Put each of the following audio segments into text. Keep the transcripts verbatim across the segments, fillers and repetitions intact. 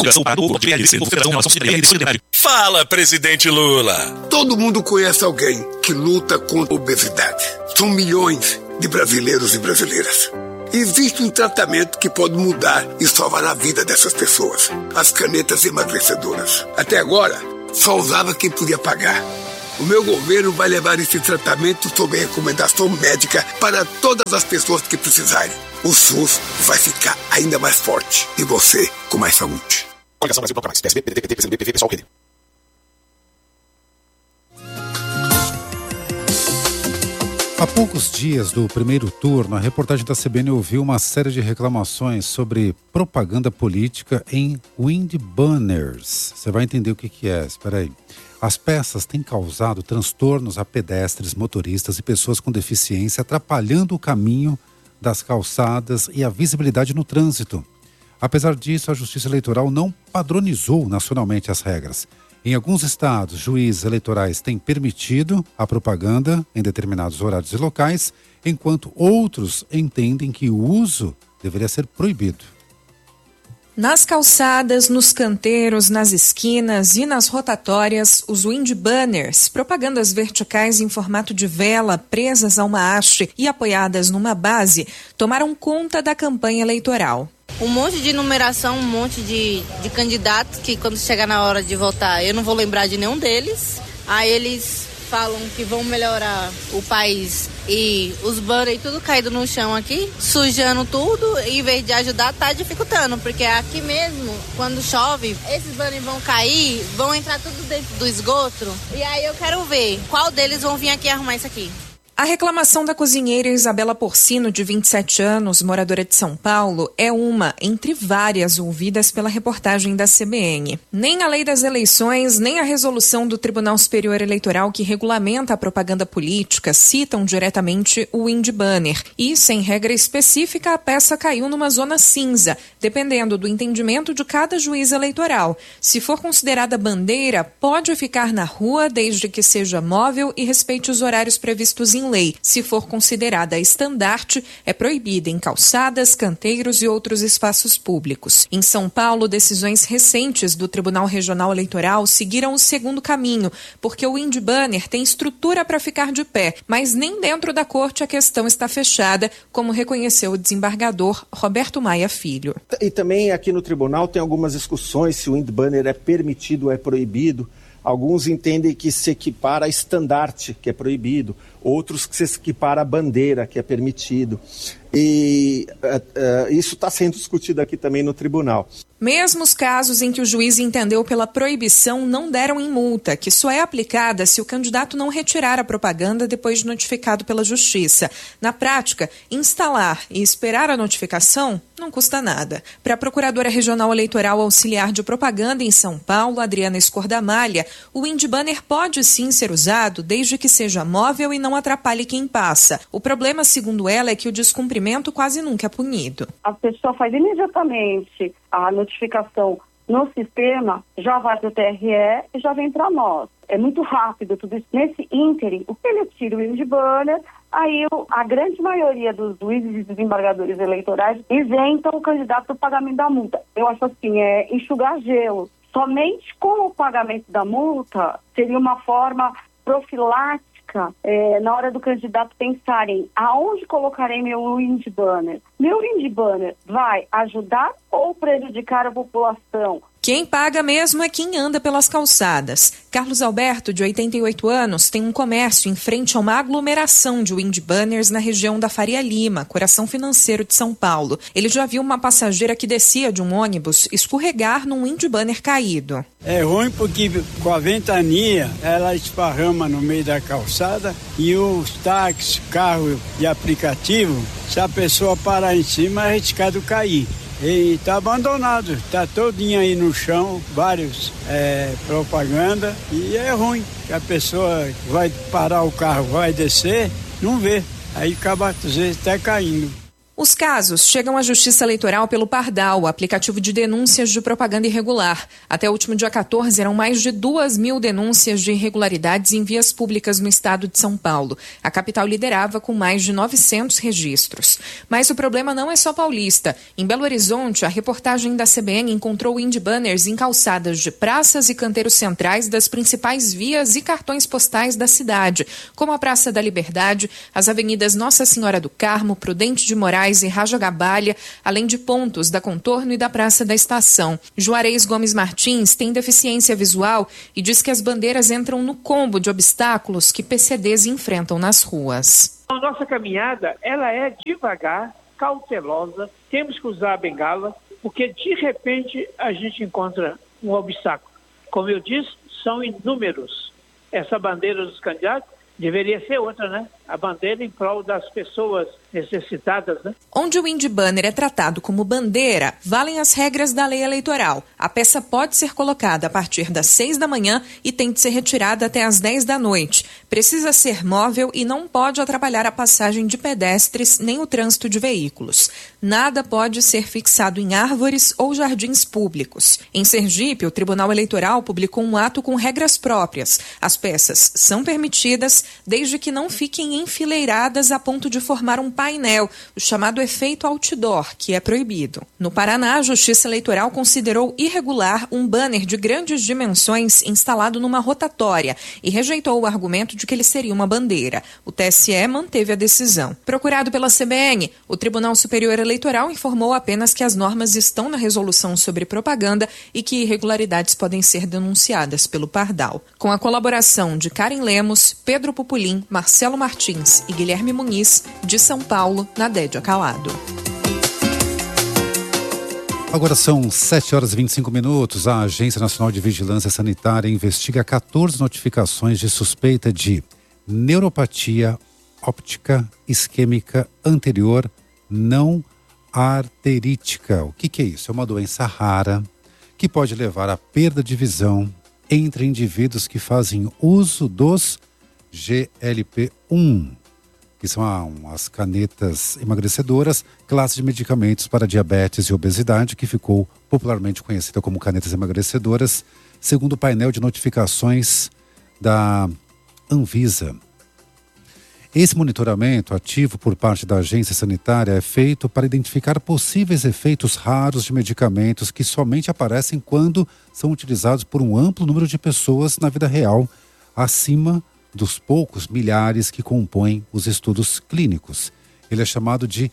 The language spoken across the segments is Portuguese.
Fala, presidente Lula. Todo mundo conhece alguém que luta contra a obesidade. São milhões de brasileiros e brasileiras. Existe um tratamento que pode mudar e salvar a vida dessas pessoas. As canetas emagrecedoras. Até agora, só usava quem podia pagar. O meu governo vai levar esse tratamento sob recomendação médica para todas as pessoas que precisarem. O SUS vai ficar ainda mais forte e você com mais saúde. Coligação Brasil Procura Mais. P S B, P D T, P S D B, P V, Pessoal, Rede. Há poucos dias do primeiro turno, a reportagem da C B N ouviu uma série de reclamações sobre propaganda política em windbanners. Você vai entender o que, que é, espera aí. As peças têm causado transtornos a pedestres, motoristas e pessoas com deficiência, atrapalhando o caminho das calçadas e a visibilidade no trânsito. Apesar disso, a Justiça Eleitoral não padronizou nacionalmente as regras. Em alguns estados, juízes eleitorais têm permitido a propaganda em determinados horários e locais, enquanto outros entendem que o uso deveria ser proibido. Nas calçadas, nos canteiros, nas esquinas e nas rotatórias, os windbanners, propagandas verticais em formato de vela presas a uma haste e apoiadas numa base, tomaram conta da campanha eleitoral. Um monte de numeração, um monte de, de candidatos que quando chegar na hora de votar eu não vou lembrar de nenhum deles. Aí eles falam que vão melhorar o país e os banners tudo caído no chão aqui, sujando tudo, e em vez de ajudar tá dificultando, porque aqui mesmo, quando chove, esses banners vão cair, vão entrar tudo dentro do esgoto, e aí eu quero ver qual deles vão vir aqui arrumar isso aqui. A reclamação da cozinheira Isabela Porcino, de vinte e sete anos, moradora de São Paulo, é uma entre várias ouvidas pela reportagem da C B N. Nem a lei das eleições, nem a resolução do Tribunal Superior Eleitoral que regulamenta a propaganda política citam diretamente o windbanner. E, sem regra específica, a peça caiu numa zona cinza, dependendo do entendimento de cada juiz eleitoral. Se for considerada bandeira, pode ficar na rua desde que seja móvel e respeite os horários previstos em lei. Se for considerada estandarte, é proibida em calçadas, canteiros e outros espaços públicos. Em São Paulo, decisões recentes do Tribunal Regional Eleitoral seguiram o segundo caminho, porque o windbanner tem estrutura para ficar de pé, mas nem dentro da corte a questão está fechada, como reconheceu o desembargador Roberto Maia Filho. E também aqui no tribunal tem algumas discussões se o windbanner é permitido ou é proibido. Alguns entendem que se equipara a estandarte, que é proibido. Outros que se equipara a bandeira, que é permitido. E uh, uh, isso está sendo discutido aqui também no tribunal. Mesmo os casos em que o juiz entendeu pela proibição não deram em multa, que só é aplicada se o candidato não retirar a propaganda depois de notificado pela Justiça. Na prática, instalar e esperar a notificação não custa nada. Para a Procuradora Regional Eleitoral Auxiliar de Propaganda em São Paulo, Adriana Escordamalha, o windbanner pode sim ser usado desde que seja móvel e não atrapalhe quem passa. O problema, segundo ela, é que o descumprimento quase nunca é punido. A pessoa faz imediatamente a notificação no sistema, já vai para o T R E e já vem para nós. É muito rápido tudo isso. Nesse ínterim, o que ele tira o windbanner, aí a grande maioria dos juízes e desembargadores eleitorais isentam o candidato do pagamento da multa. Eu acho assim, é enxugar gelo. Somente com o pagamento da multa seria uma forma profilática É, na hora do candidato pensarem aonde colocarei meu windbanner. Meu windbanner vai ajudar ou prejudicar a população? Quem paga mesmo é quem anda pelas calçadas. Carlos Alberto, de oitenta e oito anos, tem um comércio em frente a uma aglomeração de windbanners na região da Faria Lima, coração financeiro de São Paulo. Ele já viu uma passageira que descia de um ônibus escorregar num windbanner caído. É ruim porque com a ventania ela esparrama no meio da calçada e os táxis, carro e aplicativo, se a pessoa parar em cima é arriscado cair. E está abandonado, está todinho aí no chão, vários é, propaganda, e é ruim, que a pessoa vai parar o carro, vai descer, não vê, aí acaba às vezes até caindo. Os casos chegam à Justiça Eleitoral pelo Pardal, o aplicativo de denúncias de propaganda irregular. Até o último dia quatorze, eram mais de duas mil denúncias de irregularidades em vias públicas no estado de São Paulo. A capital liderava com mais de novecentos registros. Mas o problema não é só paulista. Em Belo Horizonte, a reportagem da C B N encontrou wind banners em calçadas de praças e canteiros centrais das principais vias e cartões postais da cidade, como a Praça da Liberdade, as avenidas Nossa Senhora do Carmo, Prudente de Moraes e Raja Gabalha, além de pontos da Contorno e da Praça da Estação. Juarez Gomes Martins tem deficiência visual e diz que as bandeiras entram no combo de obstáculos que P C Ds enfrentam nas ruas. A nossa caminhada, ela é devagar, cautelosa, temos que usar a bengala, porque de repente a gente encontra um obstáculo. Como eu disse, são inúmeros. Essa bandeira dos candidatos deveria ser outra, né? A bandeira em prol das pessoas necessitadas, né? Onde o wind banner é tratado como bandeira, valem as regras da lei eleitoral. A peça pode ser colocada a partir das seis da manhã e tem de ser retirada até as dez da noite. Precisa ser móvel e não pode atrapalhar a passagem de pedestres nem o trânsito de veículos. Nada pode ser fixado em árvores ou jardins públicos. Em Sergipe, o Tribunal Eleitoral publicou um ato com regras próprias. As peças são permitidas desde que não fiquem enfileiradas a ponto de formar um painel, o chamado efeito outdoor, que é proibido. No Paraná, a Justiça Eleitoral considerou irregular um banner de grandes dimensões instalado numa rotatória e rejeitou o argumento de que ele seria uma bandeira. O T S E manteve a decisão. Procurado pela C B N, o Tribunal Superior Eleitoral informou apenas que as normas estão na resolução sobre propaganda e que irregularidades podem ser denunciadas pelo Pardal. Com a colaboração de Karen Lemos, Pedro Pupulim, Marcelo Martins e Guilherme Muniz, de São Paulo, na Dédia Calado. Agora são sete horas e vinte e cinco minutos. A Agência Nacional de Vigilância Sanitária investiga catorze notificações de suspeita de neuropatia óptica isquêmica anterior não arterítica. O que, que é isso? É uma doença rara que pode levar à perda de visão entre indivíduos que fazem uso dos G L P um, que são as canetas emagrecedoras, classe de medicamentos para diabetes e obesidade, que ficou popularmente conhecida como canetas emagrecedoras, segundo o painel de notificações da Anvisa. Esse monitoramento ativo por parte da agência sanitária é feito para identificar possíveis efeitos raros de medicamentos que somente aparecem quando são utilizados por um amplo número de pessoas na vida real, acima dos poucos milhares que compõem os estudos clínicos. Ele é chamado de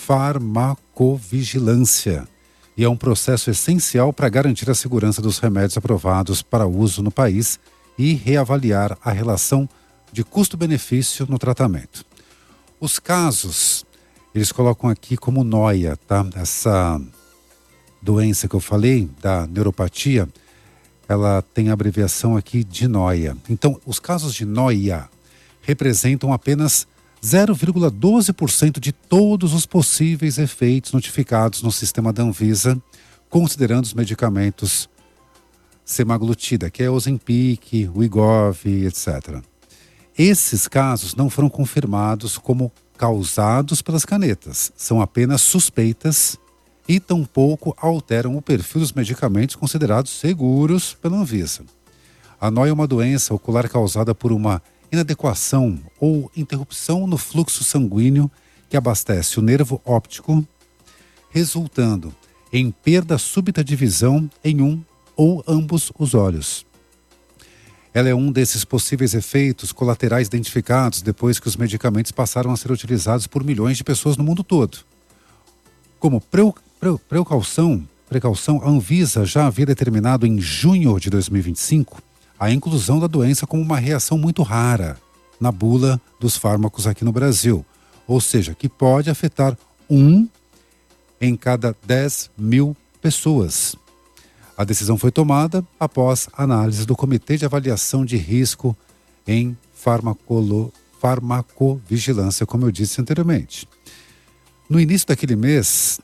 farmacovigilância e é um processo essencial para garantir a segurança dos remédios aprovados para uso no país e reavaliar a relação de custo-benefício no tratamento. Os casos, eles colocam aqui como noia, tá? Essa doença que eu falei, da neuropatia, ela tem a abreviação aqui de noia. Então, os casos de noia representam apenas zero vírgula doze por cento de todos os possíveis efeitos notificados no sistema da Anvisa, considerando os medicamentos semaglutida, que é o Ozempic, o Wegovy, etcétera. Esses casos não foram confirmados como causados pelas canetas, são apenas suspeitas e tampouco alteram o perfil dos medicamentos considerados seguros pela Anvisa. A noia é uma doença ocular causada por uma inadequação ou interrupção no fluxo sanguíneo que abastece o nervo óptico, resultando em perda súbita de visão em um ou ambos os olhos. Ela é um desses possíveis efeitos colaterais identificados depois que os medicamentos passaram a ser utilizados por milhões de pessoas no mundo todo. Como pre- pre- precaução, precaução, a Anvisa já havia determinado em junho de dois mil e vinte e cinco a inclusão da doença como uma reação muito rara na bula dos fármacos aqui no Brasil, ou seja, que pode afetar um em cada dez mil pessoas. A decisão foi tomada após análise do Comitê de Avaliação de Risco em Farmacolo, Farmacovigilância, como eu disse anteriormente. No início daquele mês,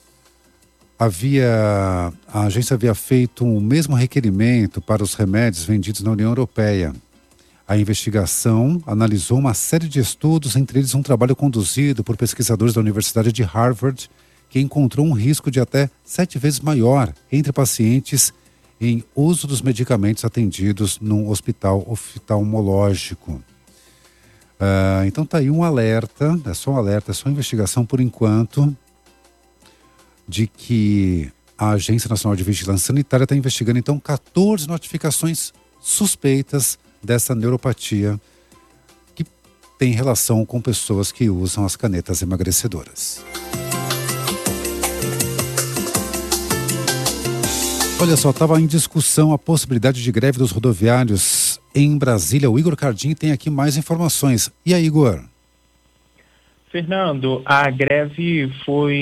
havia, a agência havia feito o mesmo requerimento para os remédios vendidos na União Europeia. A investigação analisou uma série de estudos, entre eles um trabalho conduzido por pesquisadores da Universidade de Harvard, que encontrou um risco de até sete vezes maior entre pacientes em uso dos medicamentos atendidos num hospital oftalmológico. Uh, então tá aí um alerta, é só um alerta, é só investigação por enquanto, de que a Agência Nacional de Vigilância Sanitária está investigando então quatorze notificações suspeitas dessa neuropatia que tem relação com pessoas que usam as canetas emagrecedoras. Olha só, estava em discussão a possibilidade de greve dos rodoviários em Brasília. O Igor Cardim tem aqui mais informações. E aí, Igor? Fernando, a greve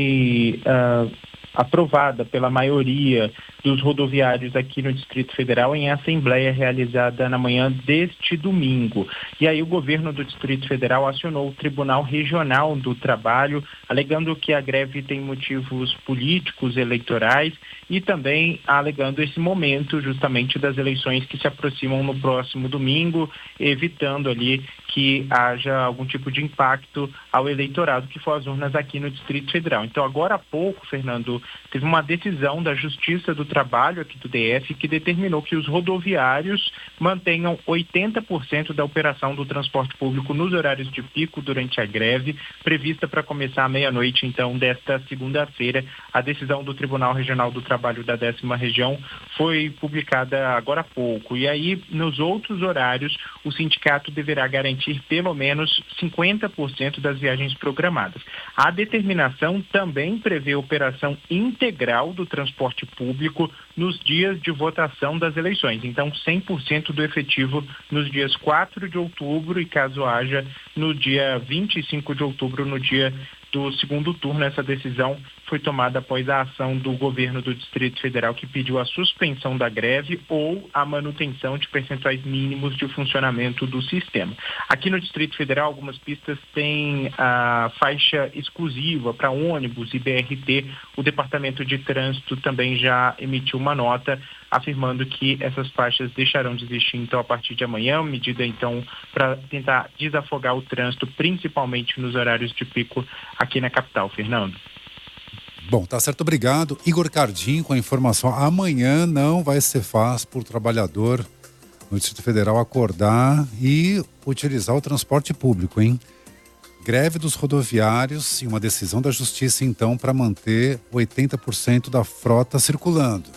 foi uh, aprovada pela maioria dos rodoviários aqui no Distrito Federal em assembleia realizada na manhã deste domingo. E aí o governo do Distrito Federal acionou o Tribunal Regional do Trabalho, alegando que a greve tem motivos políticos, eleitorais e também alegando esse momento justamente das eleições que se aproximam no próximo domingo, evitando ali que haja algum tipo de impacto ao eleitorado que for às urnas aqui no Distrito Federal. Então, agora há pouco, Fernando, teve uma decisão da Justiça do Trabalho aqui do D F que determinou que os rodoviários mantenham oitenta por cento da operação do transporte público nos horários de pico durante a greve, prevista para começar à meia-noite, então, desta segunda-feira. A decisão do Tribunal Regional do Trabalho da décima Região foi publicada agora há pouco. E aí, nos outros horários, o sindicato deverá garantir pelo menos cinquenta por cento das viagens programadas. A determinação também prevê operação integral do transporte público nos dias de votação das eleições. Então, cem por cento do efetivo nos dias quatro de outubro e, caso haja, no dia vinte e cinco de outubro, no dia do segundo turno. Essa decisão foi tomada após a ação do governo do Distrito Federal, que pediu a suspensão da greve ou a manutenção de percentuais mínimos de funcionamento do sistema. Aqui no Distrito Federal, algumas pistas têm a faixa exclusiva para ônibus e B R T. O Departamento de Trânsito também já emitiu uma nota afirmando que essas faixas deixarão de existir, então, a partir de amanhã, medida, então, para tentar desafogar o trânsito, principalmente nos horários de pico aqui na capital. Fernando. Bom, tá certo, obrigado. Igor Cardim com a informação. Amanhã não vai ser fácil para o trabalhador no Distrito Federal acordar e utilizar o transporte público, hein? Greve dos rodoviários e uma decisão da Justiça, então, para manter oitenta por cento da frota circulando.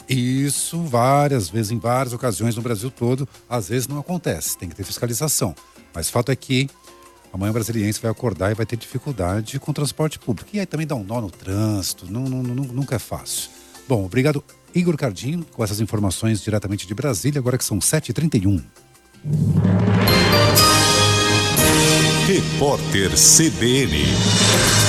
Isso várias vezes, em várias ocasiões no Brasil todo, às vezes não acontece, tem que ter fiscalização. Mas fato é que amanhã o brasiliense vai acordar e vai ter dificuldade com o transporte público. E aí também dá um nó no trânsito, não, não, não, nunca é fácil. Bom, obrigado Igor Cardim com essas informações diretamente de Brasília, agora que são sete e trinta e um. Repórter C B N.